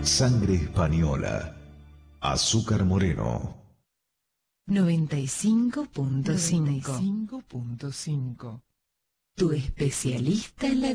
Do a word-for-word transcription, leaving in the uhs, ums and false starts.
Sangre española. Azúcar Moreno. noventa y cinco punto cinco. noventa y cinco punto cinco. Tu especialista en la